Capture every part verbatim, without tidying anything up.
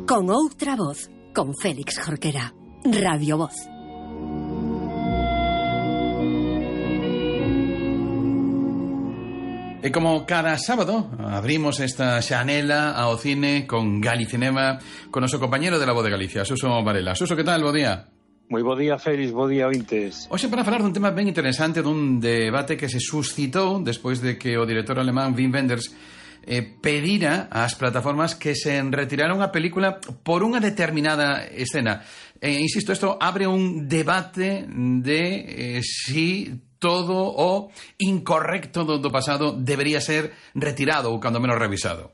Con outra voz, con Félix Jorquera. Radio Voz. E como cada sábado abrimos esta xanela ao cine con Galicinema, con noso compañero de la Voz de Galicia, Suso Varela. Suso, que tal? Bo día. Moi bo día, Félix, bo día, ointes. Hoxe para falar dun tema ben interesante, dun debate que se suscitou despois de que o director alemán Wim Wenders eh, pedira ás plataformas que se retiraron a película por unha determinada escena. Eh, insisto, isto abre un debate de eh, si todo o incorrecto do, do pasado debería ser retirado ou cando menos revisado.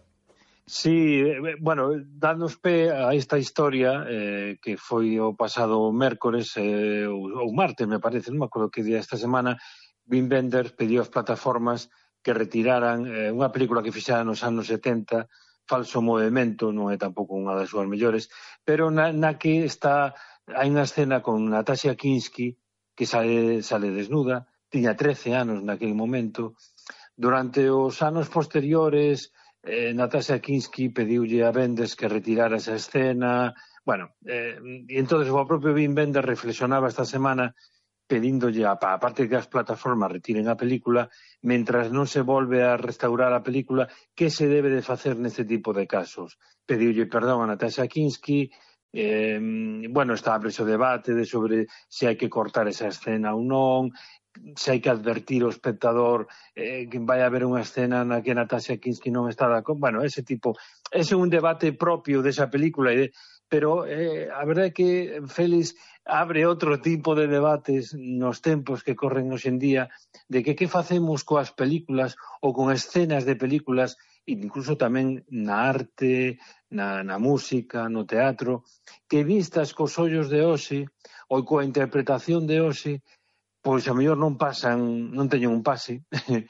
Sí, bueno, danos pé a esta historia eh, que foi o pasado mércores eh, ou, ou martes, me parece, non me acordo que día esta semana. Wim Wenders pediu ás plataformas que retiraran eh, unha película que fixera nos anos setenta, Falso Movimento, non é tampouco unha das súas mellores, pero na, na que está, hai unha escena con Natasha Kinski que sale, sale desnuda, tiña trece anos naquele momento. Durante os anos posteriores, eh, Natasha Kinski pediulle a Wenders que retirara esa escena. Bueno, eh, e entonces o propio Wim Wenders reflexionaba esta semana pedíndolle, a, a parte que as plataformas retiren a película, mentras non se volve a restaurar a película, que se debe de facer neste tipo de casos? Pediulle perdón a Natasha Kinski. Eh, bueno, está abre o debate de sobre se hai que cortar esa escena ou non, se hai que advertir ao espectador eh, que vai haber unha escena na que Natasha Kinski non está de acordo. Bueno, ese tipo, ese é un debate propio desa película, pero eh, a verdade é que Félix abre outro tipo de debates nos tempos que corren hoxe en día de que que facemos coas películas ou con escenas de películas, incluso tamén na arte, na, na música, no teatro, que vistas cos ollos de hoxe ou coa interpretación de hoxe, pois a mellor non pasan, non teñen un pase.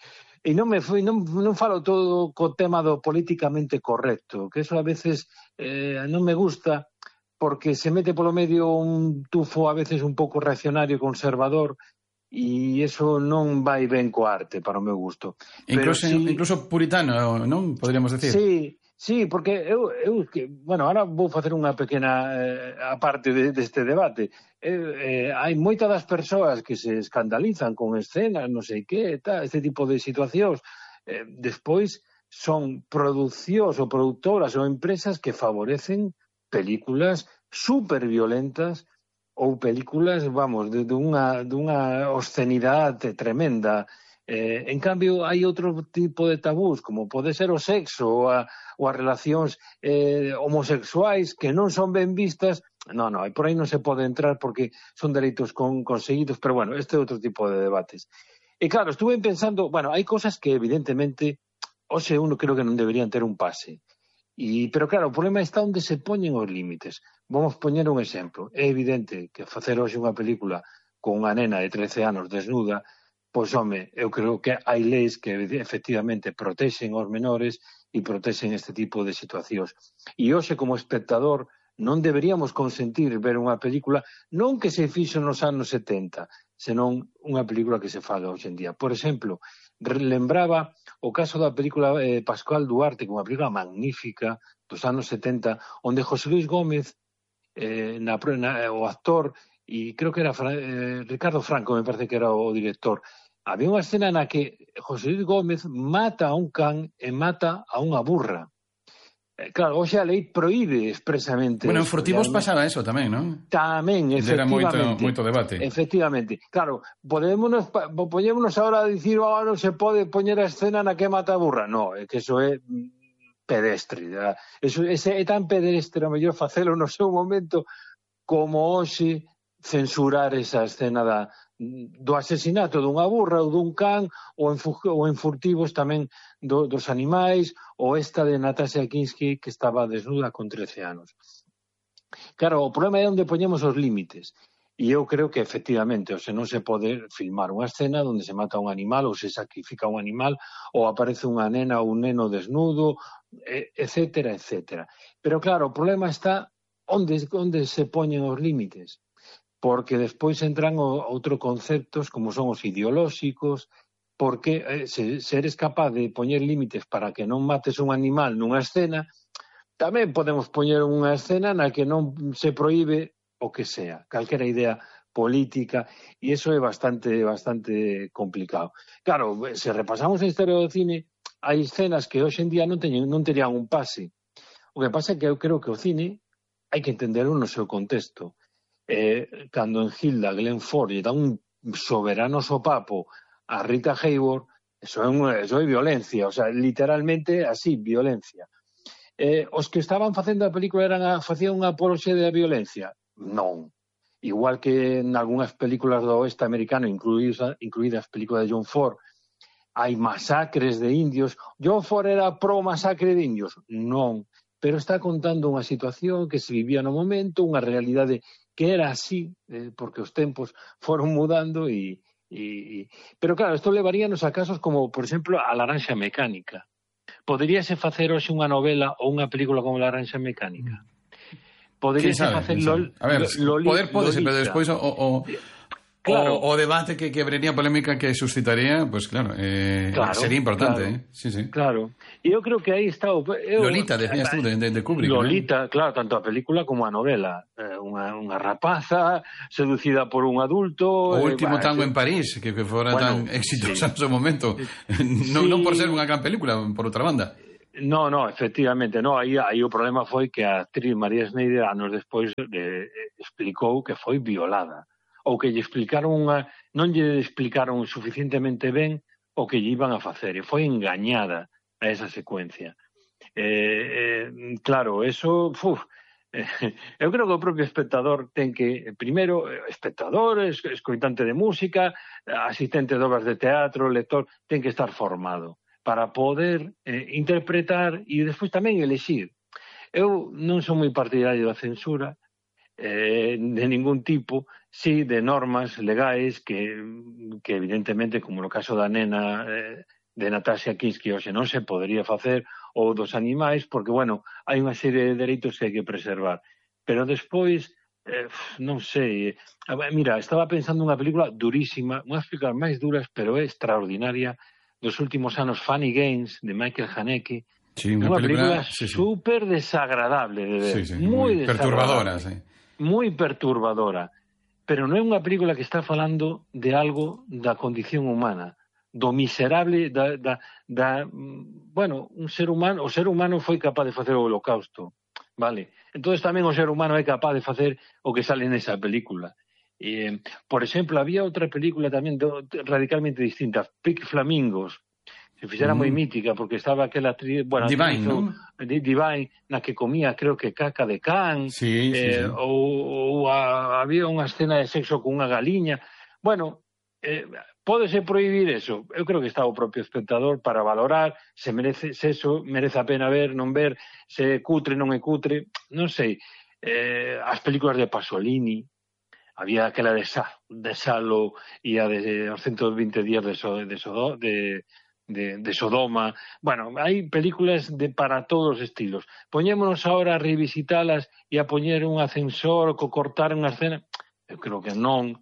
E non me foi, non, non falo todo co tema do políticamente correcto, que eso a veces eh, non me gusta, porque se mete polo medio un tufo a veces un pouco reaccionario, conservador, e iso non vai ben coa arte, para o meu gusto. Incluso, si, incluso puritano, non? Poderíamos decir. Sí, sí, porque eu, eu que, bueno, ahora vou facer unha pequena eh, aparte de, deste debate. Eh, eh, hai moitas das persoas que se escandalizan con escenas, non sei que, tal, este tipo de situacións. Eh, despois son produccións ou produtoras ou empresas que favorecen películas super violentas ou películas, vamos, de, de unha, de unha obscenidade tremenda. Eh, en cambio, hai outro tipo de tabús, como pode ser o sexo ou, a, ou as relacións eh, homosexuais que non son ben vistas. Non, non, por aí non se pode entrar porque son dereitos con, conseguidos, pero bueno, este é outro tipo de debates. E claro, estuve pensando, bueno, hai cosas que evidentemente, hoxe uno creo que non deberían ter un pase. E, pero claro, o problema está onde se poñen os límites. Vamos poñer un exemplo. É evidente que facer hoxe unha película con unha nena de trece anos desnuda, pois, home, eu creo que hai leis que efectivamente protexen os menores e protexen este tipo de situacións. E hoxe, como espectador, non deberíamos consentir ver unha película non que se fixo nos anos setenta, senón unha película que se faga hoxe en día. Por exemplo, lembraba o caso da película eh, Pascual Duarte, que é unha película magnífica dos anos setenta, onde José Luis Gómez, eh, na, na, o actor, e creo que era eh, Ricardo Franco, me parece que era o director, había unha escena na que José Luis Gómez mata a un can e mata a unha burra. Eh, claro, hoxe a lei proíbe expresamente. Bueno, en Furtivos pasaba eso tamén, non? Tamén, efectivamente. Era moito, moito debate. Efectivamente. Claro, podémonos, podémonos ahora dicir, oh, non se pode poñer a escena na que mata a burra. No, é que eso é pedestre. Eso, ese é tan pedestre, a mellor facelo no seu momento, como hoxe censurar esa escena da, do asesinato dunha burra ou dun can, ou en, ou en Furtivos tamén do, dos animais, ou esta de Natasha Kinski que estaba desnuda con trece anos. Claro, o problema é onde poñemos os límites. E eu creo que efectivamente, o se non se pode filmar unha escena onde se mata un animal ou se sacrifica un animal ou aparece unha nena ou un neno desnudo, etcétera, etcétera. Pero claro, o problema está onde, onde se poñen os límites. Porque despois entran outros conceptos como son os ideolóxicos, porque eh, se, se eres capaz de poñer límites para que non mates un animal nunha escena, tamén podemos poñer unha escena na que non se proíbe o que sea, calquera idea política, e iso é bastante bastante complicado. Claro, se repasamos a historia do cine, hai escenas que hoxe en día non teñen, non terían un pase. O que pasa é que eu creo que o cine hai que entenderlo no seu contexto. Eh, cando en Hilda Glenn Ford lle dá un soberano sopapo a Rita Hayworth, eso é, un, eso é violencia, o sea, literalmente así, violencia. Eh, os que estaban facendo a película eran a, facían unha apoloxia da violencia? Non. Igual que en algunhas películas do oeste americano, incluídas, incluídas as películas de John Ford, hai masacres de indios. John Ford era pro masacre de indios? Non. Pero está contando unha situación que se vivía no momento, unha realidade que era así, eh, porque os tempos foron mudando e, e, e... Pero claro, isto levaríanos a casos como, por exemplo, a Laranxa Mecánica. Poderíase facer hoxe unha novela ou unha película como Laranxa Mecánica? Poderíase facer Lol, a ver, Loli, poder podese, Lolita. pero despois o, o, claro. o, o debate que quebraría a polémica que suscitaría, pues claro, eh, claro sería importante, claro, eh? Sí, sí. Claro. E eu creo que aí está o... Eu, Lolita, decías tú, de, de Kubrick. Lolita, ¿no? Claro, tanto a película como a novela. Eh, unha, unha rapaza seducida por un adulto... O último eh, tango eh, en París, que, que fora bueno, tan exitosa sí. en seu momento. non, sí. non por ser unha gran película, por outra banda. No, no, efectivamente, no, aí, aí o problema foi que a actriz María Schneider anos despois de, explicou que foi violada, ou que lle explicaron unha, non lle explicaron suficientemente ben o que lle iban a facer, e foi engañada a esa secuencia. Eh, eh, claro, eso, uf, eh, eu creo que o propio espectador ten que, primeiro, espectador, escoitante de música, asistente de obras de teatro, lector, ten que estar formado para poder eh, interpretar e despois tamén elexir. Eu non son moi partidario da censura eh, de ningún tipo, sí de normas legais que, que evidentemente, como no caso da nena eh, de Natasha Kinski, hoxe non se podería facer, ou dos animais, porque, bueno, hai unha serie de dereitos que hai que preservar. Pero despois, eh, non sei, eh, mira, estaba pensando unha película durísima, unha das películas máis duras, pero é extraordinaria, dos últimos anos, Funny Games, de Michael Haneke. Sí, unha película, película sí, sí. super desagradable de ver, sí, sí, moi, moi perturbadora, sí. moi perturbadora, pero non é unha película que está falando de algo da condición humana, do miserable, da, da, da bueno, un ser humano, o ser humano foi capaz de facer o Holocausto, vale? Entonces tamén o ser humano é capaz de facer o que sale nesa película. Eh, por exemplo, había outra película tamén do, radicalmente distinta, Pink Flamingos, se fixera mm. moi mítica, porque estaba aquela actriz, bueno, Divine, hizo, ¿no? Divine, na que comía, creo que caca de can, sí, eh, sí, sí. ou, ou a, había unha escena de sexo con unha galiña. Bueno, eh, pódese prohibir eso? Eu creo que está o propio espectador para valorar se merece, se eso merece a pena ver, non ver, se é cutre, non é cutre, non sei. Eh, as películas de Pasolini, había aquela de, Sa, de Salo e a de os ciento vinte días de, so, de, so, de, de, de Sodoma. Bueno, hai películas de para todos os estilos. Poñémonos ahora a revisitalas e a poñer un ascensor, co cortar unha escena. Eu creo que non,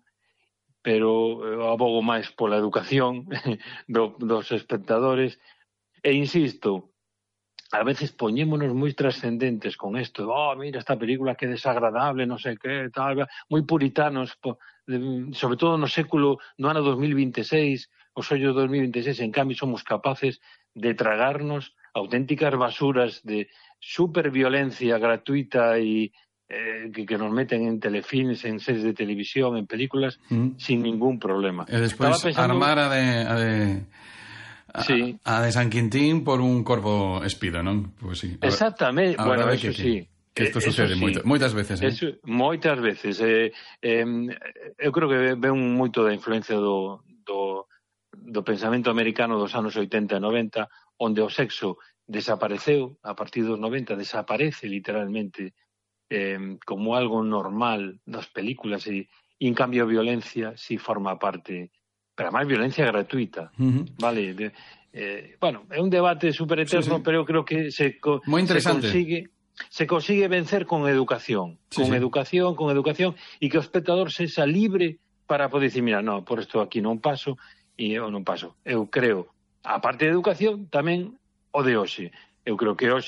pero eu abogo máis pola educación do, dos espectadores. E insisto, a veces poñémonos moi trascendentes con isto, oh, mira esta película que desagradable, non sei que, tal, moi puritanos, sobre todo no século, no ano dos mil veintiséis, os ollos dos mil veintiséis, en cambio somos capaces de tragarnos auténticas basuras de superviolencia gratuita e eh, que, que nos meten en telefilms, en series de televisión, en películas, mm. sin ningún problema. E despois pensando... armar a de... A de... A, sí. a de San Quintín por un corvo espido, non? Pues sí. Exactamente, a bueno, eso que, sí. Que isto sucede sí. moito, moitas veces, eh? Eso, moitas veces. Eh, eh, eu creo que ven moito da influencia do, do, do pensamento americano dos anos oitenta e noventa, onde o sexo desapareceu, a partir dos noventa, desaparece literalmente eh, como algo normal das películas e, e en cambio a violencia si forma parte... pero máis violencia gratuita, uh-huh. vale? De, eh, bueno, é un debate super eterno, sí, sí. pero eu creo que se, co, se consigue se consigue vencer con educación, sí, con sí. educación, con educación, e que o espectador sexa libre para poder dicir, mira, no, por isto aquí non paso, e eu non paso. Eu creo, a parte de educación, tamén o de hoxe. Eu creo que hoxe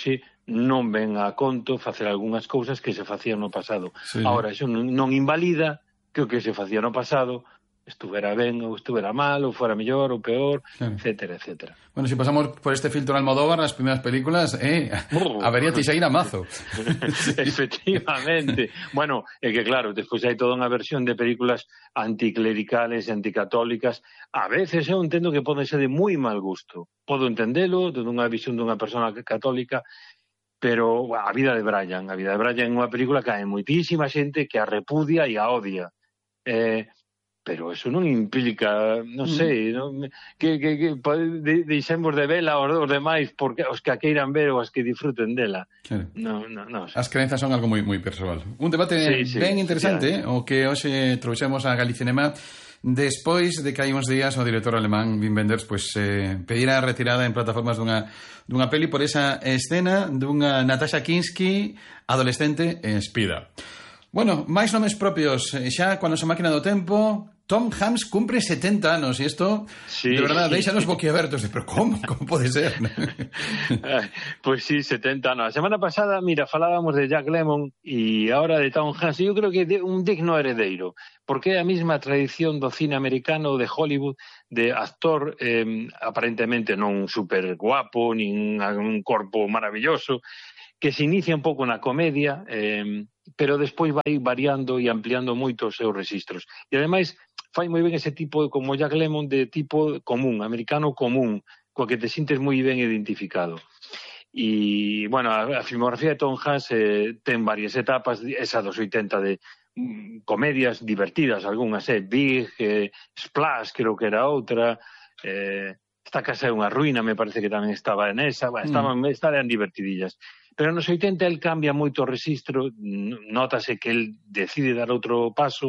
non ven a conto facer algunhas cousas que se facían no pasado. Sí. Ahora, iso non, non invalida que o que se facía no pasado estuvera ben ou estuvera mal, ou fora mellor ou peor, claro. etcétera, etcétera. Bueno, si pasamos por este filtro Almodóvar nas primeiras películas, eh, uh. habería Teixeira mazo. Sí. Efectivamente. Bueno, é que claro, despois hai toda unha versión de películas anticlericales e anticatólicas. A veces eu entendo que pode ser de moi mal gusto. Podo entendelo, dunha visión dunha persona católica, pero a vida de Brian, a vida de Brian é unha película que hai moitísima xente que a repudia e a odia. Eh, pero eso non implica, non sei, non, que, que, que de, deixemos de vela os, os demais porque os que a queiran ver ou os que disfruten dela. Claro. No, no, no. As crenzas son algo moi moi persoal. Un debate sí, sí, ben interesante, sí, o que hoxe trouxemos a Galicinema despois de que hai uns días o director alemán Wim Wenders pues, eh, pedira a retirada en plataformas dunha, dunha peli por esa escena dunha Natasha Kinski adolescente en Espida. Bueno, máis nomes propios. Xa, cuando se máquina do tempo, Tom Hanks cumpre setenta anos e isto, sí, de verdad, deixanos boquiabertos. Pero como? Como pode ser? Pois pues sí, setenta anos. A semana pasada, mira, falábamos de Jack Lemmon e ahora de Tom Hanks. Eu creo que é un digno heredeiro, porque é a mesma tradición do cine americano de Hollywood, de actor eh, aparentemente non super guapo, nin un corpo maravilloso, que se inicia un pouco na comedia, eh, pero despois vai variando e ampliando moito os seus registros. E ademais fai moi ben ese tipo, como Jack Lemmon, de tipo común, americano común, coa que te sintes moi ben identificado. E, bueno, a, a filmografía de Tom Hanks eh, ten varias etapas, esa dos oitenta de mm, comedias divertidas, algunhas, eh, Big, eh, Splash, creo que era outra, eh, Esta casa é unha ruína, me parece que tamén estaba en esa, bueno, estaban, mm. estaban divertidillas. Pero nos oitenta el cambia moito o registro, notase que el decide dar outro paso,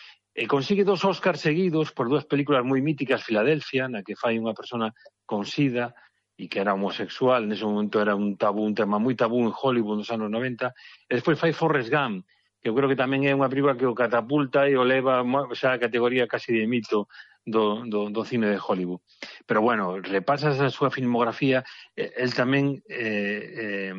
e consigue dos Óscars seguidos por dúas películas moi míticas, Filadelfia, na que fai unha persona con sida e que era homosexual, nese momento era un tabú, un tema moi tabú en Hollywood nos anos noventa, e despois fai Forrest Gump, que eu creo que tamén é unha película que o catapulta e o leva xa a categoría casi de mito do, do, do cine de Hollywood. Pero bueno, repasas a súa filmografía, el tamén eh, eh,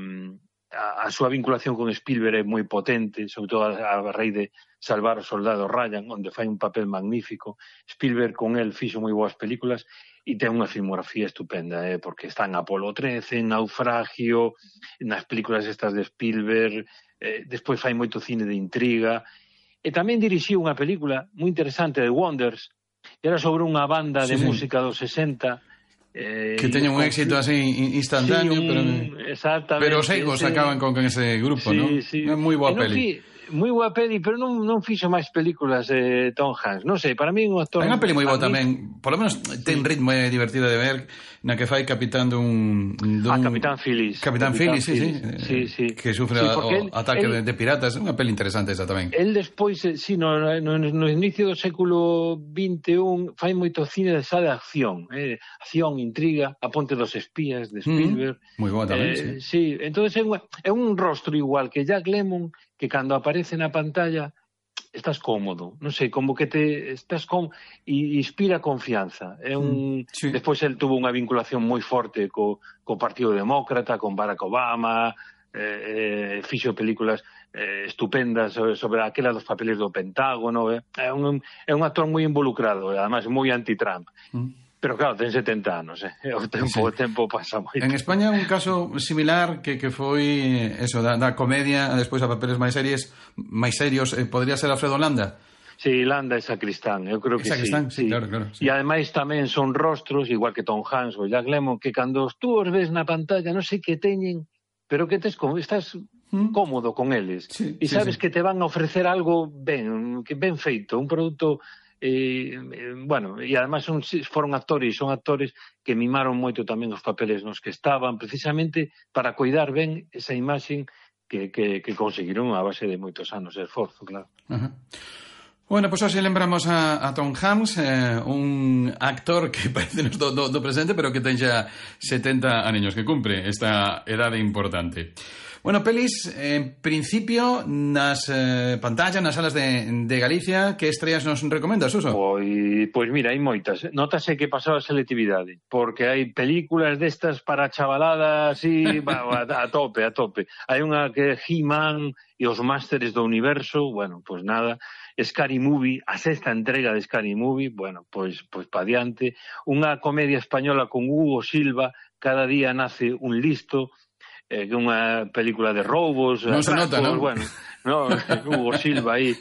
a, a súa vinculación con Spielberg é moi potente, sobre todo a, a raíz de Salvar o soldado Ryan, onde fai un papel magnífico. Spielberg con el fixo moi boas películas e ten unha filmografía estupenda, eh, porque está en Apolo trece, en Naufragio, nas películas estas de Spielberg, eh, despois fai moito cine de intriga, e tamén dirixiu unha película moi interesante de Wonders, era sobre unha banda de sí, música dos sesenta, eh, que teña un éxito así instantáneo, sí, un, pero pero os egos ese, acaban con, con ese grupo, sí, ¿no? Sí. É moi boa peli. Moi boa peli, pero non, non fixo máis películas eh, Tom Hanks. Non sei, para mí un actor... É unha peli moi boa tamén, por lo menos ten ritmo é divertido de ver, na que fai capitán dun... dun... Ah, Capitán Phillips. Capitán, Capitán Phillips, sí, sí. sí, sí. Que sufre sí, o el, ataque el, de piratas, é unha peli interesante esa tamén. El despois, sí, no, no, no inicio do século vinte e un, fai moito cine de esa de acción, eh, acción, intriga, A Ponte dos Espías, de Spielberg. Mm, moi boa tamén, eh, sí. Sí, entonces é un, é un rostro igual que Jack Lemmon, que cando aparece na pantalla estás cómodo, non sei, como que te estás com e inspira confianza. É un mm, sí. Despois el tuvo unha vinculación moi forte co, co Partido Demócrata, con Barack Obama, eh, eh, fixo películas eh, estupendas sobre, sobre aquela dos papeles do Pentágono, eh. É un é un actor moi involucrado, además moi anti-Trump. Mm. Pero claro, ten setenta anos, eh? o, tempo, sí. o tempo pasa moito. En España un caso similar que, que foi eso, da, da comedia, despois a papeles máis series, máis serios, eh, podría ser Alfredo Landa? Sí, Landa é Sacristán, eu creo que Sacristán, sí. sí, claro, claro. Sí. E ademais tamén son rostros, igual que Tom Hanks ou Jack Lemmon, que cando tú os ves na pantalla non sei que teñen, pero que tes como, estás ¿Mm? cómodo con eles. Sí, e sabes sí, sí. que te van a ofrecer algo ben, que ben feito, un produto... Eh, eh, bueno, e además son, foron actores, son actores que mimaron moito tamén os papeles nos que estaban, precisamente para coidar ben esa imaxe que, que, que conseguiron a base de moitos anos de esforzo, claro. Ajá. Bueno, pois pues así lembramos a, a Tom Hanks, eh, un actor que parece do, do, do presente, pero que ten xa setenta anos, que cumpre esta edade importante. Bueno, pelis, en principio, nas eh, pantallas, nas salas de, de Galicia, que estreas nos recomendas, Suso? Pois, pois mira, hai moitas. Notase que pasou a selectividade, porque hai películas destas para chavalada así, a, a tope, a tope. Hai unha que é He-Man e os Másteres do Universo, bueno, pois nada. Scary Movie, a sexta entrega de Scary Movie, bueno, pois, pois pa diante. Unha comedia española con Hugo Silva, Cada día nace un listo, eh, que é unha película de roubos, non se nota, non? Bueno, no, Hugo Silva aí.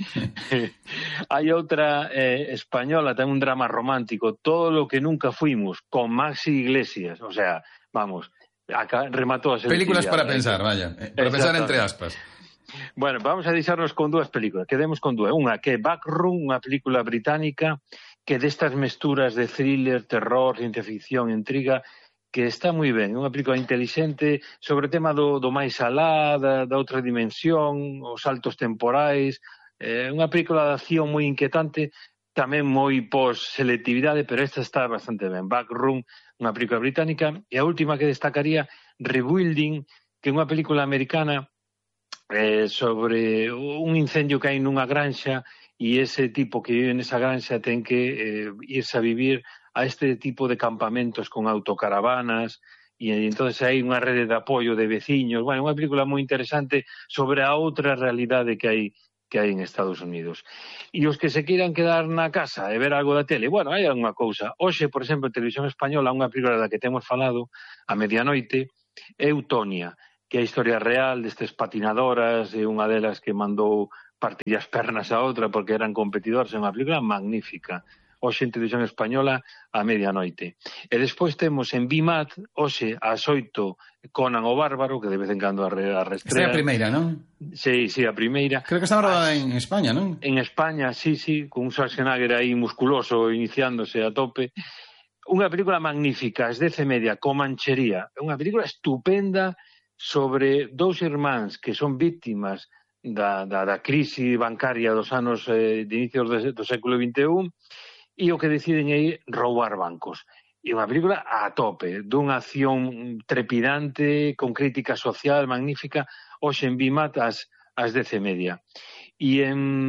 Hai outra eh, española, ten un drama romántico, Todo lo que nunca fuimos, con Maxi Iglesias, o sea, vamos, acá rematou a ser películas para pensar, vaya, para pensar entre aspas. Bueno, vamos a deixarnos con dúas películas, quedemos con dúas. Unha que é Backroom, unha película británica que destas mesturas de thriller, terror, ciencia ficción, intriga, que está moi ben, é unha película intelixente sobre o tema do, do máis alá, da, da outra dimensión, os saltos temporais, é unha película de acción moi inquietante, tamén moi pos-selectividade, pero esta está bastante ben. Backroom, unha película británica, e a última que destacaría, Rebuilding, que é unha película americana eh, sobre un incendio que hai nunha granxa, e ese tipo que vive nesa granxa ten que eh, irse a vivir a este tipo de campamentos con autocaravanas, e entonces hai unha rede de apoio de veciños. Bueno, unha película moi interesante sobre a outra realidade que hai que hai en Estados Unidos. E os que se queiran quedar na casa e ver algo da tele, bueno, hai unha cousa. Hoxe, por exemplo, en Televisión Española, unha película da que temos falado a medianoite, é Eutonia, que é a historia real destes patinadoras, e unha delas que mandou partir as pernas a outra porque eran competidores. É unha película magnífica. Hoxe en Televisión Española a medianoite. E despois temos en B M A T, hoxe ás oito, Conan o Bárbaro, que de vez en cando a restrea. Esta é a primeira, non? Sí, sí, a primeira. Creo que está rodada en España, non? En España, sí, sí, con un Schwarzenegger aí musculoso iniciándose a tope. Unha película magnífica, as dez e media, Comanchería. É unha película estupenda sobre dous irmáns que son víctimas da, da, da crise bancaria dos anos eh, de inicios do, do século vinte e un, e o que deciden é roubar bancos. E unha película a tope, dunha acción trepidante, con crítica social magnífica, hoxe en B M A T ás, ás dez e media. E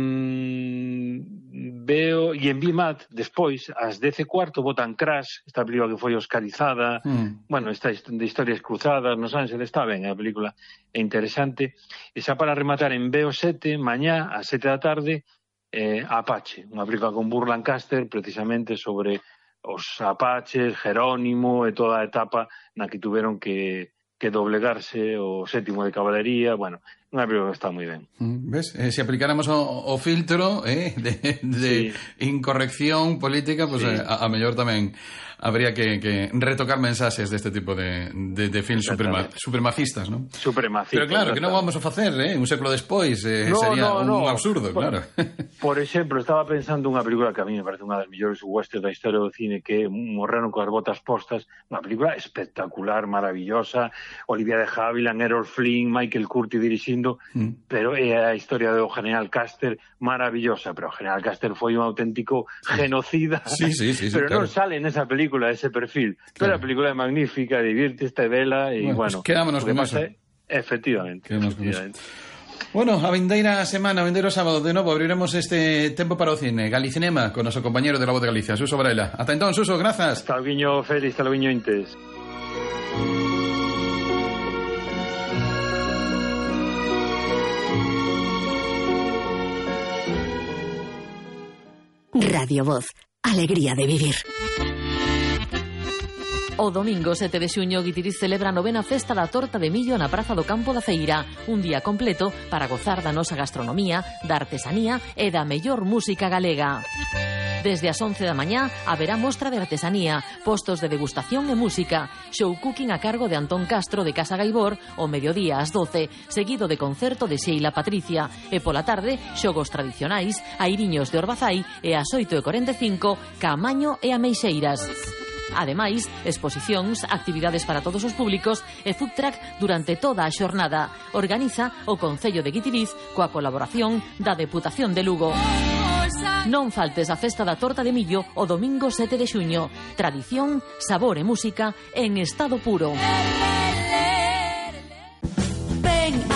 en veo e en B M A T despois ás dez e cuarto botan Crash, esta película que foi oscarizada, mm. bueno, esta de historias cruzadas nos Ángeles, está ben, a película é interesante. E xa para rematar en B O sete, mañá ás sete da tarde, eh, Apache, unha película con Burt Lancaster precisamente sobre os apaches, Jerónimo e toda a etapa na que tuveron que que doblegarse o sétimo de Caballería. Bueno, unha película que está moi ben. ¿Ves? Eh, se aplicáramos o, o filtro eh, de, de sí. incorrección política, pues sí. eh, a, a mellor tamén habría que, que retocar mensaxes deste tipo de, de, de films suprema, supremacistas, ¿no? Supremacistas. Pero claro, que non vamos a facer, eh? Un século despois eh, no, sería no, no. un absurdo, por, claro. Por exemplo, estaba pensando unha película que a mí me parece unha das mellores westerns da historia do cine, que é Morreron coas botas postas, unha película espectacular, maravillosa, Olivia de Havilland, Errol Flynn, Michael Curtis dirixindo, mm. pero é a historia do General Custer maravillosa, pero o General Custer foi un auténtico genocida, sí, sí, sí, sí, pero claro. non sale nesa película ese perfil, claro. Pero a película é magnífica, divirtiste, vela e bueno, bueno, pues quedámonos con eso. É, efectivamente, efectivamente. Bueno, a vindeira semana, a vindeiro sábado, de novo abriremos este tempo para o cine, Galicinema, con noso compañero de La Voz de Galicia, Suso Varela. Ata entón, Suso, grazas. Hasta o guiño, Félix, hasta o guiño Intes. Radio Voz, alegría de vivir. O domingo sete de xuño, Guitiriz celebra a novena festa da torta de millo na Praza do Campo da Feira. Un día completo para gozar da nosa gastronomía, da artesanía e da mellor música galega. Desde as once da mañá haberá mostra de artesanía, postos de degustación e música, show cooking a cargo de Antón Castro de Casa Gaibor, o mediodía ás doce, seguido de concerto de Sheila Patricia, e pola tarde, xogos tradicionais, airiños de Orbazai e ás oito e corenta e cinco, Caamaño e Ameixeiras. Ademais, exposicións, actividades para todos os públicos e food truck durante toda a xornada. Organiza o Concello de Guitiriz coa colaboración da Deputación de Lugo. Non faltes a festa da torta de millo o domingo sete de xuño. Tradición, sabor e música en estado puro. Ven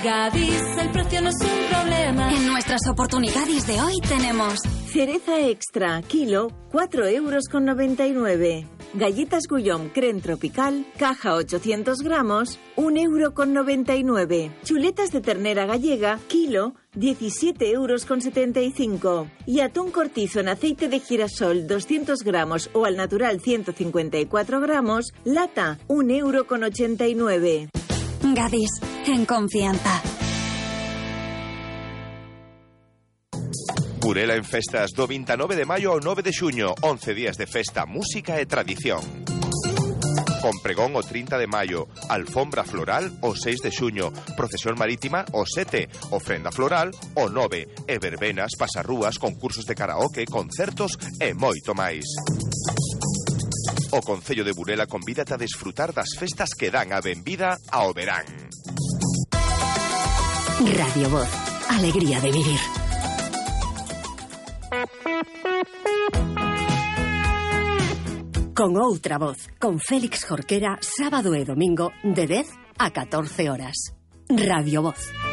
Gadis, el precio no es un problema. En nuestras oportunidades de hoy tenemos cereza extra, kilo, cuatro euros con noventa y nueve. Galletas Guillaume Creme Tropical, caja ochocientos gramos, un euro con noventa y nueve. Chuletas de ternera gallega, kilo, diecisiete euros con setenta y cinco. Y atún cortizo en aceite de girasol, doscientos gramos o al natural ciento cincuenta y cuatro gramos, lata, un euro con ochenta y nueve. Gadis, en confianza. Burela en festas do veintinueve de maio ao nove de xuño, once días de festa, música e tradición. Con pregón o trinta de maio, alfombra floral o seis de xuño, procesión marítima o sete, ofrenda floral o nove, e verbenas, pasarrúas, concursos de karaoke, concertos e moito máis. O Concello de Burela convídate a desfrutar das festas que dan a benvida ao verán. Radio Voz, alegría de vivir. Con outra voz, con Félix Jorquera, sábado e domingo, de dez a catorce horas. Radio Voz.